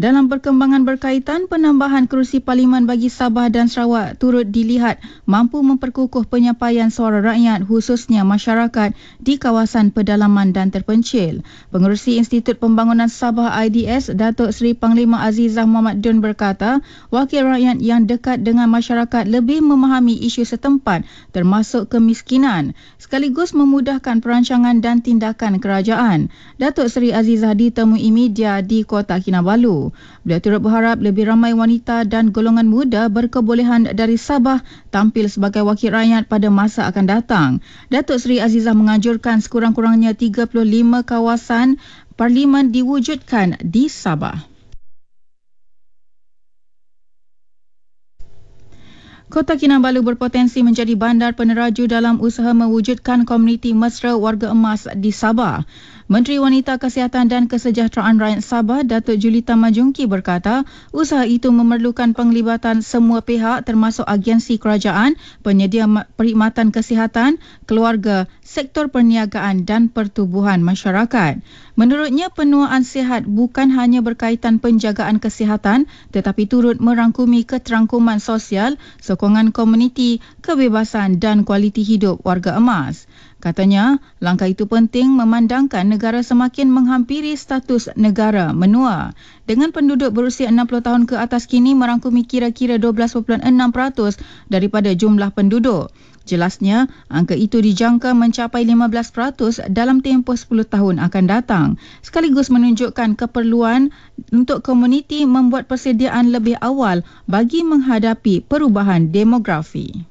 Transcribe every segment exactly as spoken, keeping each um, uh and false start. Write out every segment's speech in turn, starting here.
Dalam perkembangan berkaitan, penambahan kerusi Parlimen bagi Sabah dan Sarawak turut dilihat mampu memperkukuh penyampaian suara rakyat khususnya masyarakat di kawasan pedalaman dan terpencil. Pengerusi Institut Pembangunan Sabah I D S, Datuk Seri Panglima Azizah Muhammad Dun berkata, wakil rakyat yang dekat dengan masyarakat lebih memahami isu setempat termasuk kemiskinan, sekaligus memudahkan perancangan dan tindakan kerajaan. Datuk Seri Azizah ditemui media di Kota Kinabalu. Beliau turut berharap lebih ramai wanita dan golongan muda berkebolehan dari Sabah tampil sebagai wakil rakyat pada masa akan datang. Datuk Seri Azizah menganjurkan sekurang-kurangnya tiga puluh lima kawasan Parlimen diwujudkan di Sabah. Kota Kinabalu berpotensi menjadi bandar peneraju dalam usaha mewujudkan komuniti mesra warga emas di Sabah. Menteri Wanita Kesihatan dan Kesejahteraan Rakyat Sabah, Datuk Julita Majungki berkata, usaha itu memerlukan penglibatan semua pihak termasuk agensi kerajaan, penyedia perkhidmatan kesihatan, keluarga, sektor perniagaan dan pertubuhan masyarakat. Menurutnya, penuaan sihat bukan hanya berkaitan penjagaan kesihatan tetapi turut merangkumi keterangkuman sosial, sokongan komuniti, kebebasan dan kualiti hidup warga emas. Katanya, langkah itu penting memandangkan negara semakin menghampiri status negara menua. Dengan penduduk berusia enam puluh tahun ke atas kini merangkumi kira-kira dua belas perpuluhan enam peratus daripada jumlah penduduk. Jelasnya, angka itu dijangka mencapai lima belas peratus dalam tempoh sepuluh tahun akan datang, sekaligus menunjukkan keperluan untuk komuniti membuat persediaan lebih awal bagi menghadapi perubahan demografi.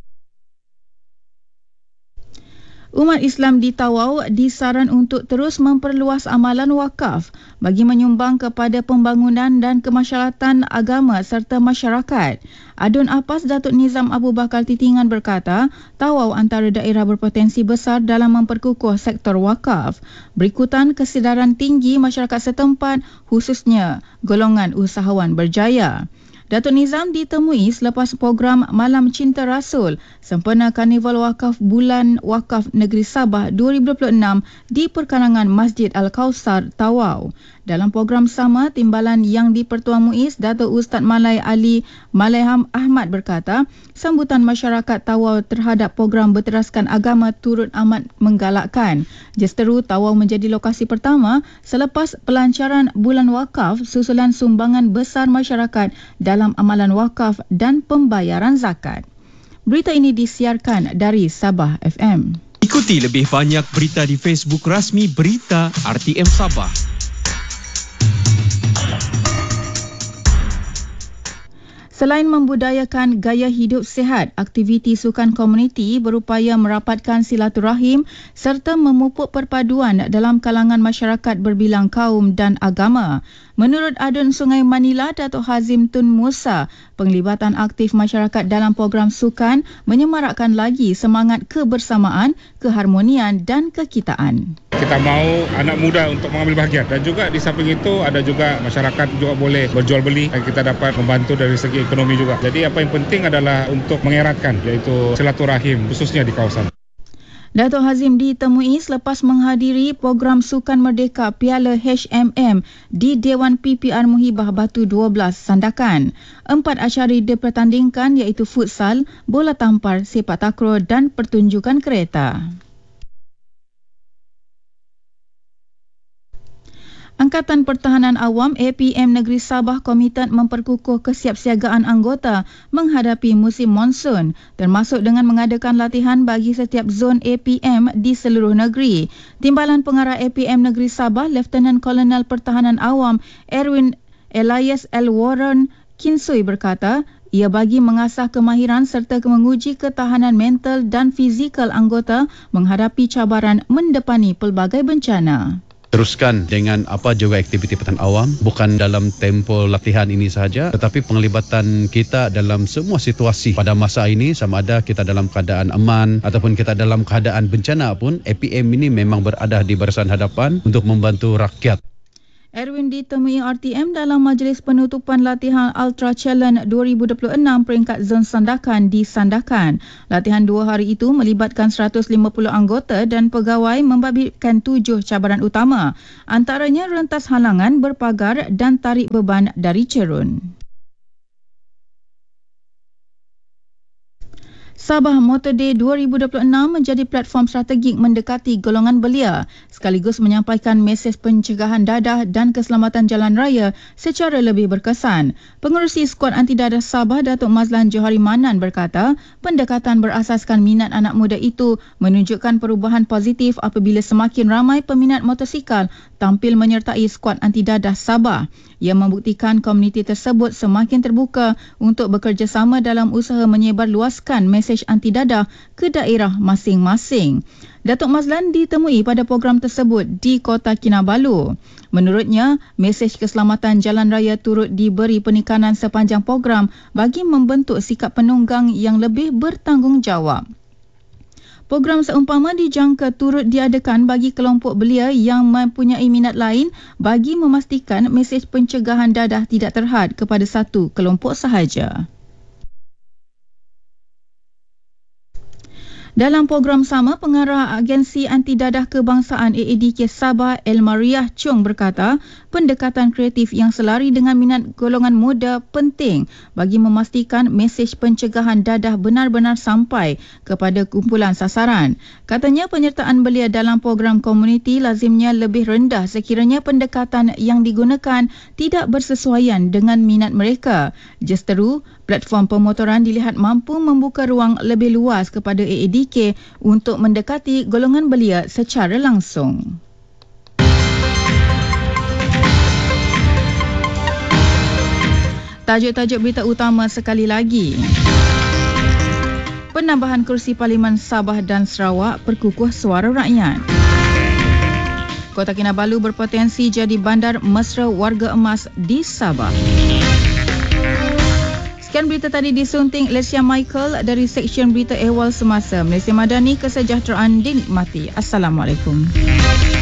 Umat Islam di Tawau disaran untuk terus memperluas amalan wakaf bagi menyumbang kepada pembangunan dan kemaslahatan agama serta masyarakat. Adun Apas Datuk Nizam Abu Bakar Titingan berkata, Tawau antara daerah berpotensi besar dalam memperkukuh sektor wakaf. Berikutan kesedaran tinggi masyarakat setempat, khususnya golongan usahawan berjaya. Datuk Nizam ditemui selepas program Malam Cinta Rasul sempena Karnival Wakaf Bulan Wakaf Negeri Sabah dua ribu dua puluh enam di perkarangan Masjid Al-Kausar, Tawau. Dalam program sama, timbalan yang di-Pertuan Muiz, Datuk Ustaz Malai Ali Malaiham Ahmad berkata, sambutan masyarakat Tawau terhadap program berteraskan agama turut amat menggalakkan. Jesteru Tawau menjadi lokasi pertama selepas pelancaran bulan wakaf susulan sumbangan besar masyarakat dalam amalan wakaf dan pembayaran zakat. Berita ini disiarkan dari Sabah F M. Ikuti lebih banyak berita di Facebook rasmi Berita R T M Sabah. Selain membudayakan gaya hidup sihat, aktiviti sukan komuniti berupaya merapatkan silaturahim serta memupuk perpaduan dalam kalangan masyarakat berbilang kaum dan agama. Menurut Adun Sungai Manila, Datuk Hazim Tun Musa, penglibatan aktif masyarakat dalam program sukan menyemarakkan lagi semangat kebersamaan, keharmonian dan kekitaan. Kita mahu anak muda untuk mengambil bahagian dan juga di samping itu ada juga masyarakat juga boleh berjual beli dan kita dapat membantu dari segi ekonomi juga. Jadi apa yang penting adalah untuk mengeratkan iaitu silaturahim khususnya di kawasan. Datuk Hazim ditemui selepas menghadiri program Sukan Merdeka Piala H M M di Dewan P P R Muhibah Batu dua belas Sandakan. Empat acara dipertandingkan iaitu futsal, bola tampar, sepak takraw dan pertunjukan kereta. Angkatan Pertahanan Awam A P M Negeri Sabah komited memperkukuh kesiapsiagaan anggota menghadapi musim monsun, termasuk dengan mengadakan latihan bagi setiap zon A P M di seluruh negeri. Timbalan Pengarah A P M Negeri Sabah, Lieutenant Colonel Pertahanan Awam Erwin Elias L. Warren Kinsui berkata, ia bagi mengasah kemahiran serta menguji ketahanan mental dan fizikal anggota menghadapi cabaran mendepani pelbagai bencana. Teruskan dengan apa juga aktiviti pertahanan awam, bukan dalam tempoh latihan ini sahaja, tetapi penglibatan kita dalam semua situasi pada masa ini, sama ada kita dalam keadaan aman ataupun kita dalam keadaan bencana pun, A P M ini memang berada di barisan hadapan untuk membantu rakyat. Erwin ditemui R T M dalam majlis penutupan latihan Ultra Challenge dua ribu dua puluh enam peringkat zon Sandakan di Sandakan. Latihan dua hari itu melibatkan seratus lima puluh anggota dan pegawai membabitkan tujuh cabaran utama. Antaranya rentas halangan, berpagar dan tarik beban dari cerun. Sabah Motor Day dua ribu dua puluh enam menjadi platform strategik mendekati golongan belia sekaligus menyampaikan mesej pencegahan dadah dan keselamatan jalan raya secara lebih berkesan. Pengerusi Skuad Anti Dadah Sabah, Datuk Mazlan Johari Manan berkata, pendekatan berasaskan minat anak muda itu menunjukkan perubahan positif apabila semakin ramai peminat motosikal tampil menyertai Skuad Anti Dadah Sabah. Ia membuktikan komuniti tersebut semakin terbuka untuk bekerjasama dalam usaha menyebarluaskan mesej anti dadah ke daerah masing-masing. Datuk Mazlan ditemui pada program tersebut di Kota Kinabalu. Menurutnya, mesej keselamatan jalan raya turut diberi penekanan sepanjang program bagi membentuk sikap penunggang yang lebih bertanggungjawab. Program seumpama dijangka turut diadakan bagi kelompok belia yang mempunyai minat lain bagi memastikan mesej pencegahan dadah tidak terhad kepada satu kelompok sahaja. Dalam program sama, pengarah Agensi Anti Dadah Kebangsaan A A D K Sabah, Elmariah Chong berkata, pendekatan kreatif yang selari dengan minat golongan muda penting bagi memastikan mesej pencegahan dadah benar-benar sampai kepada kumpulan sasaran. Katanya penyertaan belia dalam program komuniti lazimnya lebih rendah sekiranya pendekatan yang digunakan tidak bersesuaian dengan minat mereka. Justeru, platform pemotoran dilihat mampu membuka ruang lebih luas kepada A A D K untuk mendekati golongan belia secara langsung. Tajuk-tajuk berita utama sekali lagi. Penambahan kursi Parlimen Sabah dan Sarawak perkukuh suara rakyat. Kota Kinabalu berpotensi jadi bandar mesra warga emas di Sabah. Sekian berita tadi disunting Lesia Michael dari Seksyen Berita Ehwal Semasa. Malaysia Madani, kesejahteraan dinikmati. Assalamualaikum.